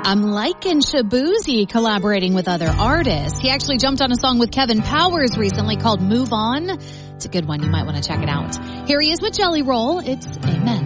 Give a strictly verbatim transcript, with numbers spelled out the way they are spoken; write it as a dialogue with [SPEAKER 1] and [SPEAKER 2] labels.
[SPEAKER 1] I'm liking Shabuzi collaborating with other artists. He actually jumped on a song with Kevin Powers recently called Move On. It's a good one. You might want to check it out. Here he is with Jelly Roll. It's Amen.